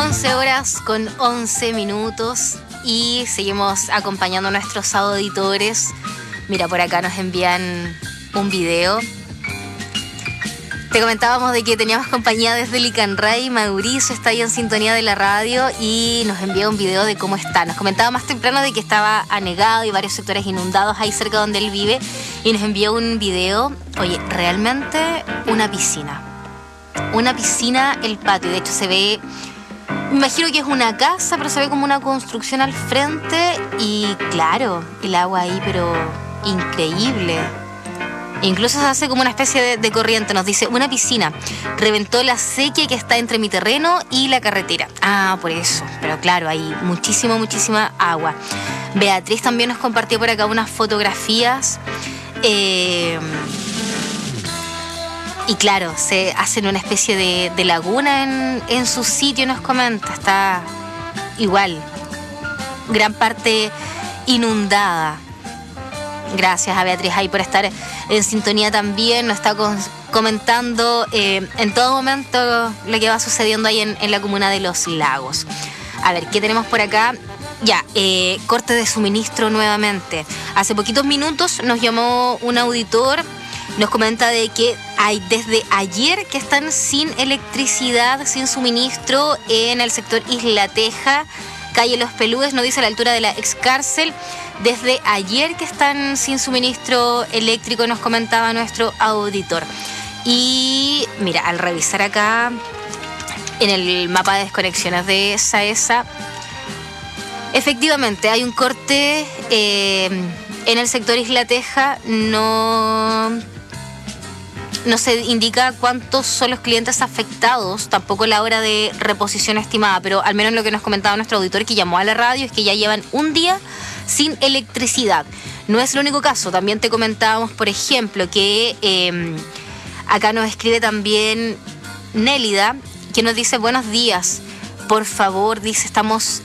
11 horas con 11 minutos y seguimos acompañando a nuestros auditores. Mira, por acá nos envían un video. Te comentábamos de que teníamos compañía desde Licanray. Mauricio está ahí en sintonía de la radio y nos envía un video de cómo está. Nos comentaba más temprano de que estaba anegado y varios sectores inundados ahí cerca donde él vive. Y nos envió un video. Oye, realmente una piscina. Una piscina, el patio. De hecho se ve... Me imagino que es una casa, pero se ve como una construcción al frente. Y claro, el agua ahí, pero increíble. Incluso se hace como una especie de corriente. Nos dice, una piscina. Reventó la sequía que está entre mi terreno y la carretera. Ah, por eso. Pero claro, hay muchísima agua. Beatriz también nos compartió por acá unas fotografías. Y claro, se hacen una especie de laguna en su sitio, nos comenta. Está igual. Gran parte inundada. Gracias a Beatriz ahí por estar en sintonía también. Nos está comentando en todo momento lo que va sucediendo ahí en la comuna de Los Lagos. A ver, ¿qué tenemos por acá? Ya, corte de suministro nuevamente. Hace poquitos minutos nos llamó un auditor. Nos comenta de que hay desde ayer que están sin electricidad, sin suministro en el sector Isla Teja, calle Los Peludes, nos dice a la altura de la ex cárcel. Desde ayer que están sin suministro eléctrico, nos comentaba nuestro auditor. Y mira, al revisar acá en el mapa de desconexiones de SAESA, efectivamente hay un corte en el sector Isla Teja. No se indica cuántos son los clientes afectados, tampoco la hora de reposición estimada, pero al menos lo que nos comentaba nuestro auditor que llamó a la radio es que ya llevan un día sin electricidad. No es el único caso, también te comentábamos, por ejemplo, que acá nos escribe también Nélida, que nos dice buenos días, por favor, dice, estamos...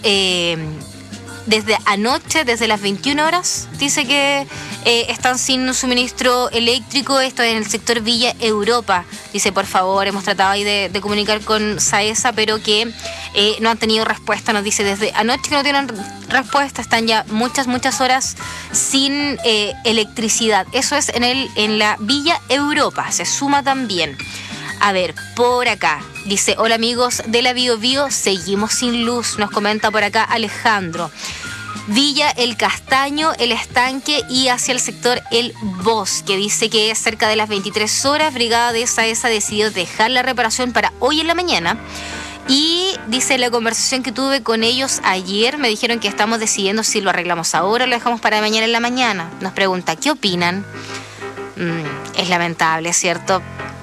desde anoche, desde las 21 horas, dice que están sin suministro eléctrico. Esto es en el sector Villa Europa. Dice, por favor, hemos tratado ahí de comunicar con SAESA, pero que no han tenido respuesta. Nos dice, desde anoche que no tienen respuesta, están ya muchas horas sin electricidad. Eso es en la Villa Europa, se suma también. A ver, por acá, dice, hola amigos de la Bio Bio, seguimos sin luz, nos comenta por acá Alejandro. Villa El Castaño, El Estanque y hacia el sector El Bosque. Dice que cerca de las 23 horas, Brigada de SAESA decidió dejar la reparación para hoy en la mañana. Y dice, la conversación que tuve con ellos ayer, me dijeron que estamos decidiendo si lo arreglamos ahora o lo dejamos para mañana en la mañana. Nos pregunta, ¿qué opinan? Es lamentable, ¿cierto?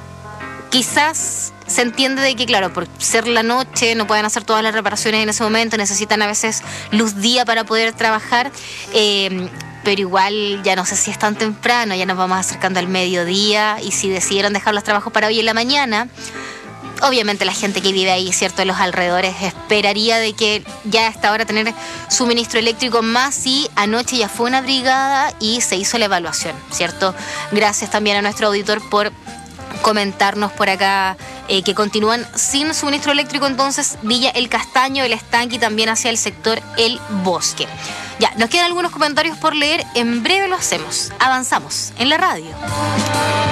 Quizás se entiende de que, claro, por ser la noche no pueden hacer todas las reparaciones en ese momento, necesitan a veces luz día para poder trabajar, pero igual ya no sé si es tan temprano, ya nos vamos acercando al mediodía y si decidieron dejar los trabajos para hoy en la mañana, obviamente la gente que vive ahí, ¿cierto?, en los alrededores esperaría de que ya a esta hora tener suministro eléctrico, más si anoche ya fue una brigada y se hizo la evaluación, ¿cierto? Gracias también a nuestro auditor por comentarnos por acá que continúan sin suministro eléctrico. Entonces, Villa El Castaño, El Estanque y también hacia el sector El Bosque. Ya, nos quedan algunos comentarios por leer. En breve lo hacemos. Avanzamos en la radio.